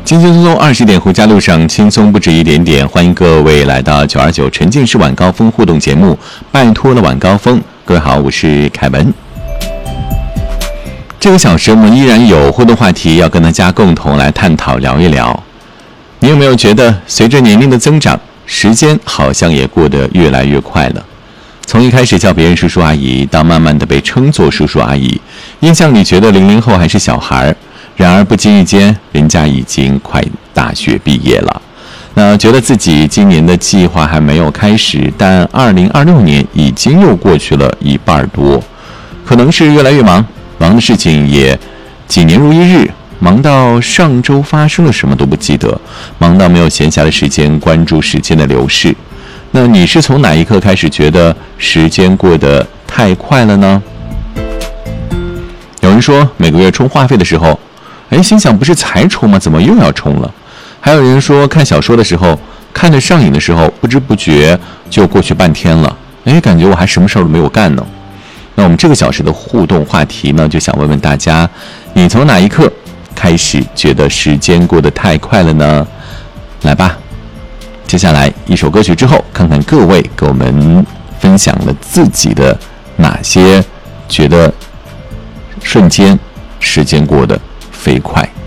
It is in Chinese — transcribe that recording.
轻轻松松20点回家路上，轻松不止一点点。欢迎各位来到929沉浸式晚高峰互动节目，拜托了晚高峰。各位好，我是凯文。这个小时我们依然有互动话题要跟大家共同来探讨聊一聊。你有没有觉得随着年龄的增长，时间好像也过得越来越快了？从一开始叫别人叔叔阿姨，到慢慢的被称作叔叔阿姨，印象里觉得00后还是小孩，然而不经意间人家已经快大学毕业了。那觉得自己今年的计划还没有开始，但2026年已经又过去了一半多，可能是越来越忙的事情也几年如一日，忙到上周发生了什么都不记得，忙到没有闲暇的时间关注时间的流逝。那你是从哪一刻开始觉得时间过得太快了呢？有人说每个月充话费的时候，心想不是才充吗？怎么又要充了？还有人说看小说的时候，看得上瘾的时候，不知不觉就过去半天了，感觉我还什么事儿都没有干呢。那我们这个小时的互动话题呢，就想问问大家，你从哪一刻开始觉得时间过得太快了呢？来吧，接下来一首歌曲之后，看看各位给我们分享了自己的哪些觉得瞬间时间过得飞快。